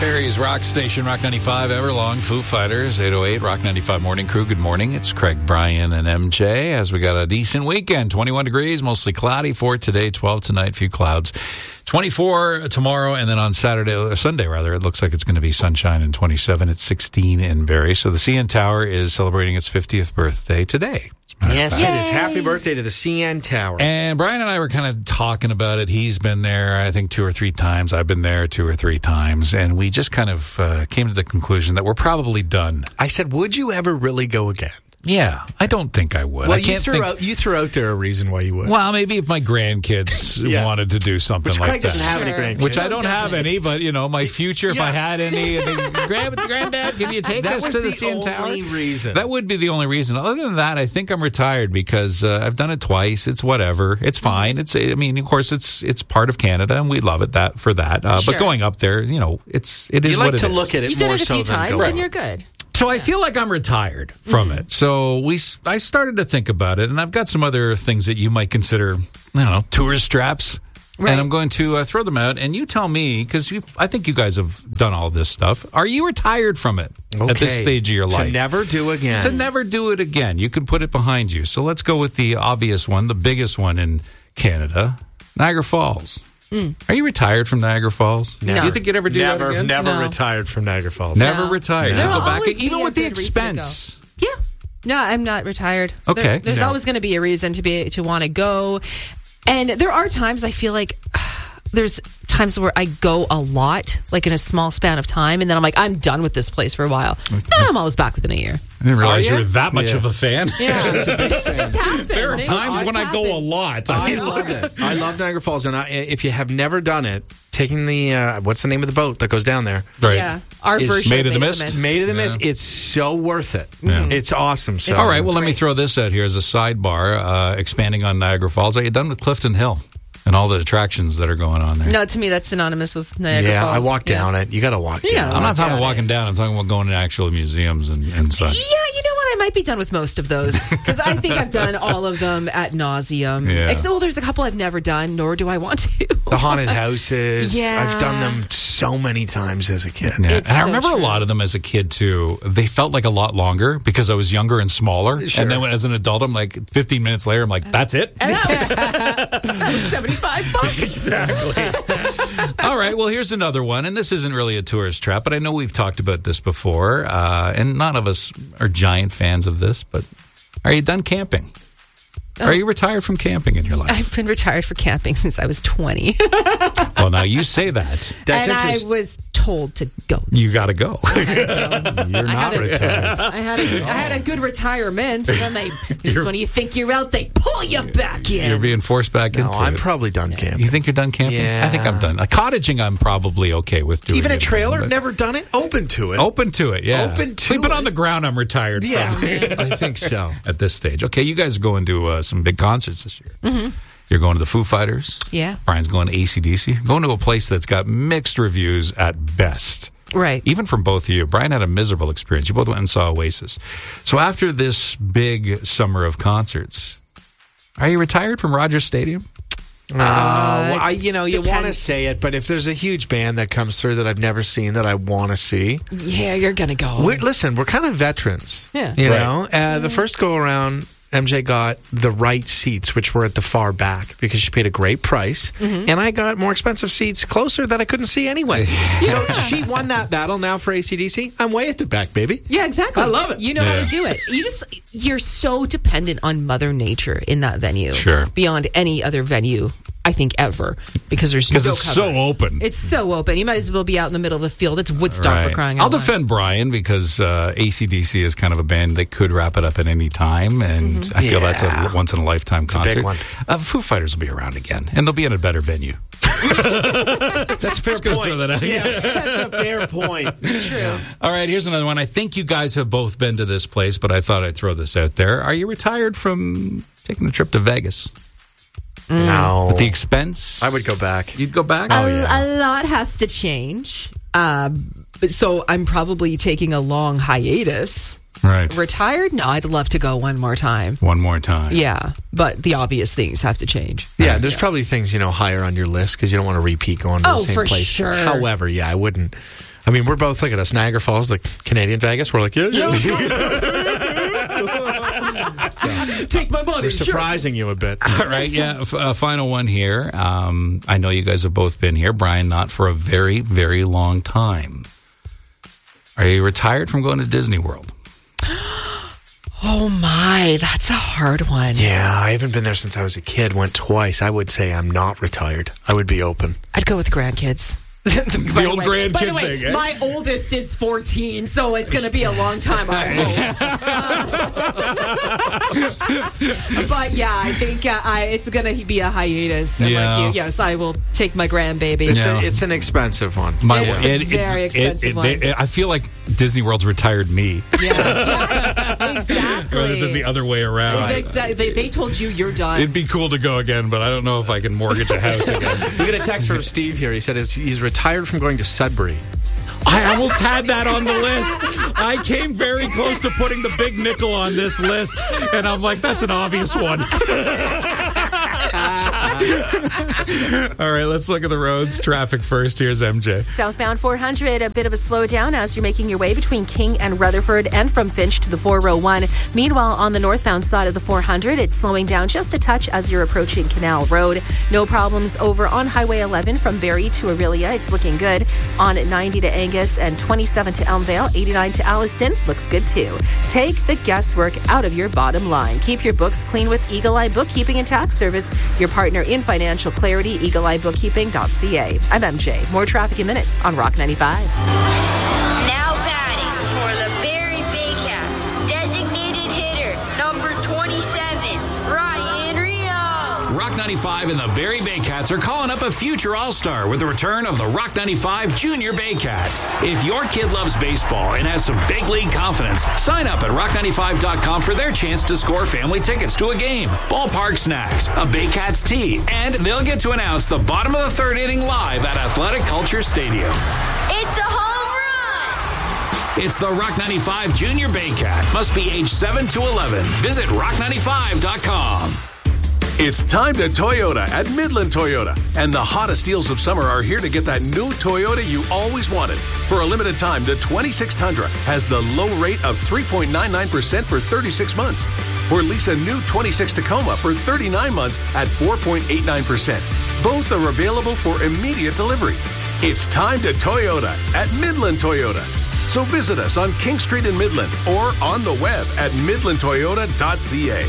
Barrie's Rock Station, Rock 95, Everlong, Foo Fighters, 808, Rock 95 Morning Crew. Good morning. It's Craig, Brian, and MJ as we got a decent weekend. 21 degrees, mostly cloudy for today, 12 tonight, few clouds. 24 tomorrow, and then on Sunday, it looks like it's going to be sunshine and 27 at 16 in Barrie. So the CN Tower is celebrating its 50th birthday today. Yes, it is. Happy birthday to the CN Tower. And Brian and I were kind of talking about it. He's been there, I think, 2 or 3 times. I've been there 2 or 3 times. And we just kind of came to the conclusion that we're probably done. I said, would you ever really go again? Yeah, I don't think I would. Well, I can't you threw out there a reason why you would. Well, maybe if my grandkids wanted to do something Which like Craig that. doesn't have any grandkids. Which I don't have any, but, my future, if I had any, Granddad, can you take us to the CN Tower? That was the only reason. That would be the only reason. Other than that, I think I'm retired because I've done it twice. It's whatever. It's fine. Of course, it's part of Canada, and we love it for that. But going up there, it is you what it is. You like to look at it You've done more it a so few than times, go. and you're good. So I feel like I'm retired from it. So I started to think about it, and I've got some other things that you might consider, tourist traps. Right. And I'm going to throw them out, and you tell me, because I think you guys have done all this stuff. Are you retired from it at this stage of your life? To never do again. To never do it again. You can put it behind you. So let's go with the obvious one, the biggest one in Canada, Niagara Falls. Are you retired from Niagara Falls? No. Do you think you'd ever do that again? Never retired from Niagara Falls. Never retired. There'll Go back, always even be with a the good reason to expense. go. Yeah. No, I'm not retired. Okay. There's always going to be a reason to want to go. And there are times I feel like there's times where I go a lot, like in a small span of time, and then I'm like, I'm done with this place for a while. And I'm always back within a year. I didn't realize you were that much of a fan. Yeah. It's just happened. There are times when I go a lot. I love it. I love Niagara Falls. And if you have never done it, taking the, what's the name of the boat that goes down there? Right. Yeah. Our version Made of the Mist. Made of the Mist. It's so worth it. Yeah. It's awesome. So. All right, well, let me throw this out here as a sidebar, expanding on Niagara Falls. Are you done with Clifton Hill and all the attractions that are going on there? No, to me, that's synonymous with Niagara Falls. I walked down it. You got to walk down. I'm not talking about walking down. I'm talking about going to actual museums and such. Yeah, you know what? I might be done with most of those because I think I've done all of them ad nauseum. Yeah. Except, there's a couple I've never done, nor do I want to. The haunted houses. Yeah. I've done them so many times as a kid. Yeah. It's And I so remember true. a lot of them as a kid, too. They felt like a lot longer because I was younger and smaller. Sure. And then as an adult, I'm like, 15 minutes later, I'm like, that's it? And that was $75. Exactly. All right, well, here's another one, and this isn't really a tourist trap, but I know we've talked about this before, and none of us are giant fans of this, but are you done camping? Are you retired from camping in your life? I've been retired for camping since I was 20. Well, now you say that. That's and I interesting. was told to go. You got to go. You're not retired. I had a good retirement, and then just when you think you're out, they pull you back in. You're being forced back No, into I'm it. probably done camping. You think you're done camping? Yeah. I think I'm done. Cottaging, I'm probably okay with doing. Even a it, trailer? but- Never done it? Open to it. Open to it, yeah. Open to Sleeping it. on the ground, I'm retired Yeah, from I think so. at this stage. Okay, you guys are going to some big concerts this year. Mm-hmm. You're going to the Foo Fighters. Yeah. Brian's going to AC/DC. Going to a place that's got mixed reviews at best. Right. Even from both of you. Brian had a miserable experience. You both went and saw Oasis. So after this big summer of concerts, are you retired from Rogers Stadium? Well, you want to depends. say it, but if there's a huge band that comes through that I've never seen that I want to see, Yeah, you're going to go. we're kind of veterans. Yeah. You Right. know, the first go around, MJ got the right seats, which were at the far back because she paid a great price, and I got more expensive seats closer that I couldn't see anyway. So she won that battle. Now for AC/DC, I'm way at the back, baby. Yeah, exactly. I love it. You know how to do it. You're so dependent on Mother Nature in that venue. Sure. Beyond any other venue, I think, ever. Because there's no Because it's cover. so open. It's so open. You might as well be out in the middle of the field. It's Woodstock for Right. crying I'll out loud. defend Brian because AC/DC is kind of a band that could wrap it up at any time, and I feel that's a Yeah. once-in-a-lifetime concert. big one. Foo Fighters will be around again, and they'll be in a better venue. That's a fair gonna point. throw that out. Yeah, that's a fair point. True. All right, here's another one. I think you guys have both been to this place, but I thought I'd throw this out there. Are you retired from taking a trip to Vegas? No. With the expense? I would go back. You'd go back? A lot has to change. So I'm probably taking a long hiatus. Right. Retired? No, I'd love to go one more time. One more time. Yeah, but the obvious things have to change. Yeah, there's probably things, higher on your list because you don't want to repeat going to the same for place. sure. However, yeah, I wouldn't I mean, we're both, look at us, Niagara Falls, the Canadian Vegas. We're like, yeah. Take my money. We're surprising you a bit. All right, yeah. Final one here. I know you guys have both been here. Brian, not for a very, very long time. Are you retired from going to Disney World? Oh my, that's a hard one. Yeah, I haven't been there since I was a kid. Went twice. I would say I'm not retired. I would be open. I'd go with grandkids. The old grandkid by the way, thing, eh? My oldest is 14, so it's going to be a long time, I hope. But yeah, I think it's going to be a hiatus. And Yeah. like you, yes, I will take my grandbaby. It's an expensive one. It's a very expensive one. I feel like Disney World's retired me. Yeah. Yes, exactly. Rather than the other way around. Exactly. They told you you're done. It'd be cool to go again, but I don't know if I can mortgage a house again. We got a text from Steve here. He said he's retired from going to Sudbury. I almost had that on the list. I came very close to putting the big nickel on this list, and I'm like, that's an obvious one. All right, let's look at the roads. Traffic first. Here's MJ. Southbound 400, a bit of a slowdown as you're making your way between King and Rutherford and from Finch to the 401. Meanwhile, on the northbound side of the 400, it's slowing down just a touch as you're approaching Canal Road. No problems over on Highway 11 from Barrie to Aurelia. It's looking good. On 90 to Angus and 27 to Elmvale, 89 to Alliston. Looks good too. Take the guesswork out of your bottom line. Keep your books clean with Eagle Eye Bookkeeping and Tax Service, your partner in financial clarity, eagleeyebookkeeping.ca. I'm MJ. More traffic in minutes on Rock 95. Now batting for the Barrie Baycats, designated hitter number 27, Ryan Rio. Rock 95 and the Barrie Baycats are calling up a future All-Star with the return of the Rock 95 Junior Baycat. If your kid loves baseball and has some big league confidence, sign up at rock95.com for their chance to score family tickets to a game, ballpark snacks, a Baycats tee, and they'll get to announce the bottom of the third inning live at Athletic Culture Stadium. It's a home run! It's the Rock 95 Junior Baycat. Must be age 7 to 11. Visit rock95.com. It's time to Toyota at Midland Toyota. And the hottest deals of summer are here to get that new Toyota you always wanted. For a limited time, the 26 Tundra has the low rate of 3.99% for 36 months. Or lease a new 26 Tacoma for 39 months at 4.89%. Both are available for immediate delivery. It's time to Toyota at Midland Toyota. So visit us on King Street in Midland or on the web at midlandtoyota.ca.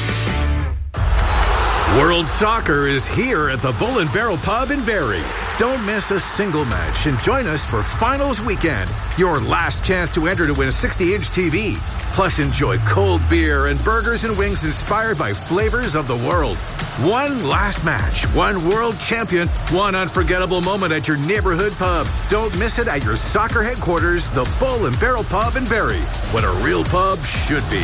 World Soccer is here at the Bull and Barrel Pub in Barrie. Don't miss a single match and join us for Finals Weekend, your last chance to enter to win a 60-inch TV. Plus, enjoy cold beer and burgers and wings inspired by flavors of the world. One last match, one world champion, one unforgettable moment at your neighborhood pub. Don't miss it at your soccer headquarters, the Bull and Barrel Pub in Barrie, what a real pub should be.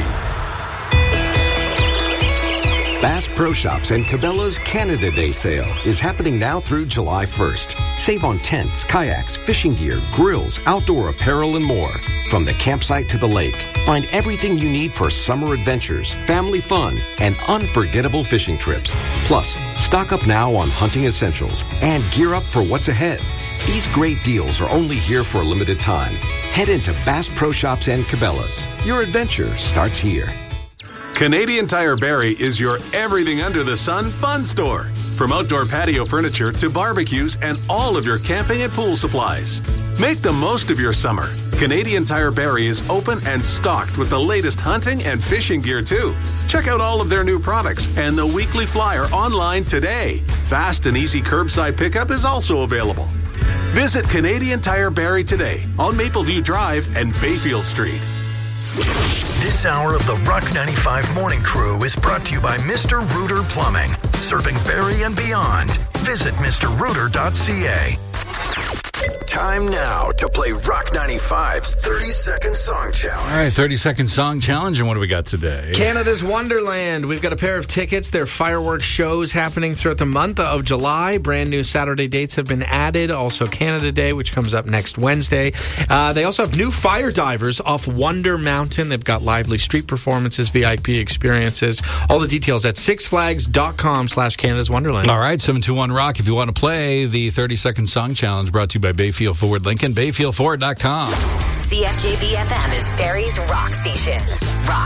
Bass Pro Shops and Cabela's Canada Day sale is happening now through July 1st. Save on tents, kayaks, fishing gear, grills, outdoor apparel, and more. From the campsite to the lake, find everything you need for summer adventures, family fun, and unforgettable fishing trips. Plus, stock up now on hunting essentials and gear up for what's ahead. These great deals are only here for a limited time. Head into Bass Pro Shops and Cabela's. Your adventure starts here. Canadian Tire Barrie is your everything under the sun fun store. From outdoor patio furniture to barbecues and all of your camping and pool supplies. Make the most of your summer. Canadian Tire Barrie is open and stocked with the latest hunting and fishing gear too. Check out all of their new products and the weekly flyer online today. Fast and easy curbside pickup is also available. Visit Canadian Tire Barrie today on Mapleview Drive and Bayfield Street. This hour of the Rock 95 Morning Crew is brought to you by Mr. Rooter Plumbing, serving Barrie and beyond. Visit mrrooter.ca. Time now to play Rock 95's 30-second song challenge. All right, 30-second song challenge, and what do we got today? Canada's Wonderland. We've got a pair of tickets. There are fireworks shows happening throughout the month of July. Brand new Saturday dates have been added. Also Canada Day, which comes up next Wednesday. They also have new fire divers off Wonder Mountain. They've got lively street performances, VIP experiences. All the details at sixflags.com/Canada's Wonderland. All right, 721 Rock. If you want to play the 30-second song challenge brought to you by Bayfield Ford Lincoln, BayfieldFord.com. CFJB FM is Barrie's rock station. Rock